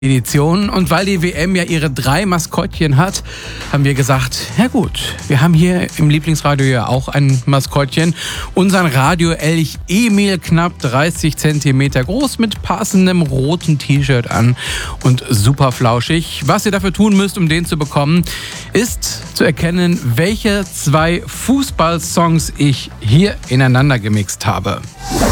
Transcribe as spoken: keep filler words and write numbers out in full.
Edition. Und weil die W M ja ihre drei Maskottchen hat, haben wir gesagt, ja gut, wir haben hier im Lieblingsradio ja auch ein Maskottchen. Unseren Radio-Elch Emil, knapp dreißig Zentimeter groß, mit passendem roten T-Shirt an und super flauschig. Was ihr dafür tun müsst, um den zu bekommen, ist zu erkennen, welche zwei Fußballsongs ich hier ineinander gemixt habe.